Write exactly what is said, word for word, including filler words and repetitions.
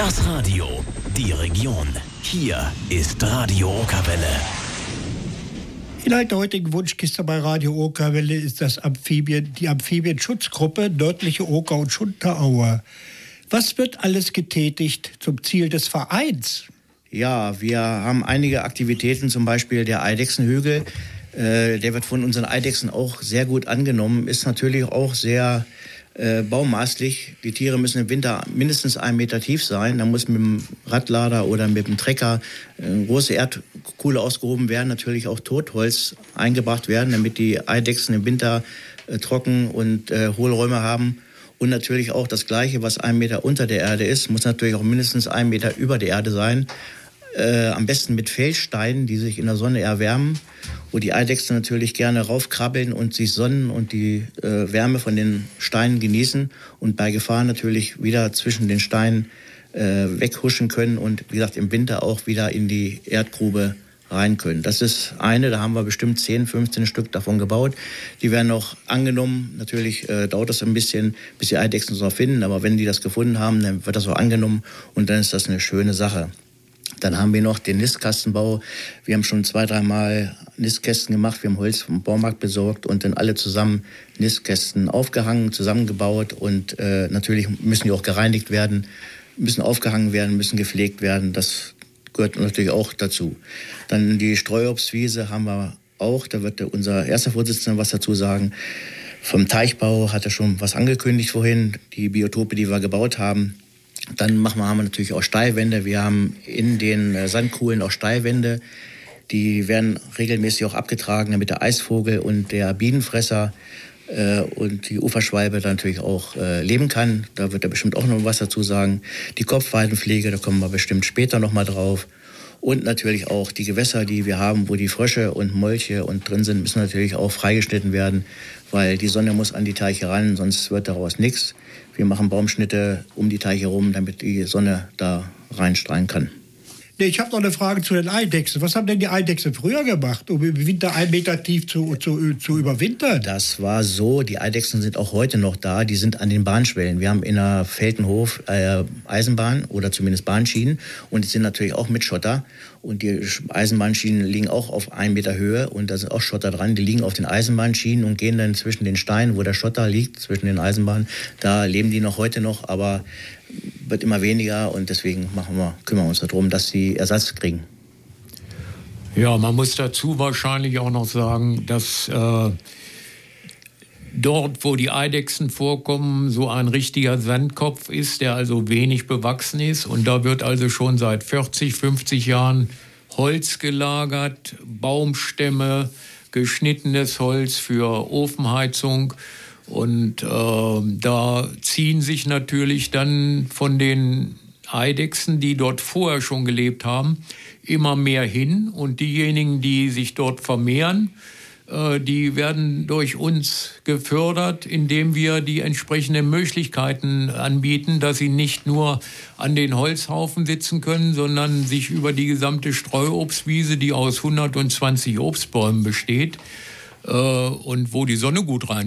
Das Radio, die Region. Hier ist Radio Okerwelle. Inhalt der heutigen Wunschkiste bei Radio Okerwelle ist das Amphibien, die Amphibienschutzgruppe Nördliche Oker- und Schunterauer. Was wird alles getätigt zum Ziel des Vereins? Ja, wir haben einige Aktivitäten, zum Beispiel der Eidechsenhügel. Äh, der wird von unseren Eidechsen auch sehr gut angenommen, ist natürlich auch sehr äh, baumaßlich. Die Tiere müssen im Winter mindestens einen Meter tief sein. Da muss mit dem Radlader oder mit dem Trecker eine große Erdkuhle ausgehoben werden, natürlich auch Totholz eingebracht werden, damit die Eidechsen im Winter äh, trocken und äh, Hohlräume haben. Und natürlich auch das Gleiche, was einen Meter unter der Erde ist, muss natürlich auch mindestens einen Meter über der Erde sein. Äh, am besten mit Feldsteinen, die sich in der Sonne erwärmen, wo die Eidechsen natürlich gerne raufkrabbeln und sich sonnen und die äh, Wärme von den Steinen genießen und bei Gefahr natürlich wieder zwischen den Steinen äh, weghuschen können und wie gesagt im Winter auch wieder in die Erdgrube rein können. Das ist eine, da haben wir bestimmt zehn, fünfzehn Stück davon gebaut. Die werden noch angenommen. Natürlich äh, dauert das ein bisschen, bis die Eidechsen es noch finden, aber wenn die das gefunden haben, dann wird das auch angenommen und dann ist das eine schöne Sache. Dann haben wir noch den Nistkastenbau. Wir haben schon zwei, dreimal Nistkästen gemacht. Wir haben Holz vom Baumarkt besorgt und dann alle zusammen Nistkästen aufgehangen, zusammengebaut. Und äh, natürlich müssen die auch gereinigt werden, müssen aufgehangen werden, müssen gepflegt werden. Das gehört natürlich auch dazu. Dann die Streuobstwiese haben wir auch. Da wird unser erster Vorsitzender was dazu sagen. Vom Teichbau hat er schon was angekündigt vorhin. Die Biotope, die wir gebaut haben. Dann machen wir, haben wir natürlich auch Steilwände. Wir haben in den Sandkuhlen auch Steilwände. Die werden regelmäßig auch abgetragen, damit der Eisvogel und der Bienenfresser äh, und die Uferschwalbe da natürlich auch äh, leben kann. Da wird er bestimmt auch noch was dazu sagen. Die Kopfweidenpflege, da kommen wir bestimmt später noch mal drauf. Und natürlich auch die Gewässer, die wir haben, wo die Frösche und Molche und drin sind, müssen natürlich auch freigeschnitten werden, weil die Sonne muss an die Teiche ran, sonst wird daraus nichts. Wir machen Baumschnitte um die Teiche rum, damit die Sonne da reinstrahlen kann. Nee, ich habe noch eine Frage zu den Eidechsen. Was haben denn die Eidechsen früher gemacht, um im Winter ein Meter tief zu, zu, zu überwintern? Das war so, die Eidechsen sind auch heute noch da, die sind an den Bahnschwellen. Wir haben in der Feltenhof äh, Eisenbahn oder zumindest Bahnschienen und die sind natürlich auch mit Schotter. Und die Eisenbahnschienen liegen auch auf einen Meter Höhe und da sind auch Schotter dran. Die liegen auf den Eisenbahnschienen und gehen dann zwischen den Steinen, wo der Schotter liegt, zwischen den Eisenbahnen. Da leben die noch heute noch, aber wird immer weniger und deswegen machen wir, kümmern wir uns darum, dass sie Ersatz kriegen. Ja, man muss dazu wahrscheinlich auch noch sagen, dass äh, dort, wo die Eidechsen vorkommen, so ein richtiger Sandkopf ist, der also wenig bewachsen ist. Und da wird also schon seit vierzig, fünfzig Jahren Holz gelagert, Baumstämme, geschnittenes Holz für Ofenheizung. Und äh, da ziehen sich natürlich dann von den Eidechsen, die dort vorher schon gelebt haben, immer mehr hin. Und diejenigen, die sich dort vermehren, äh, die werden durch uns gefördert, indem wir die entsprechenden Möglichkeiten anbieten, dass sie nicht nur an den Holzhaufen sitzen können, sondern sich über die gesamte Streuobstwiese, die aus hundertzwanzig Obstbäumen besteht, äh, und wo die Sonne gut rein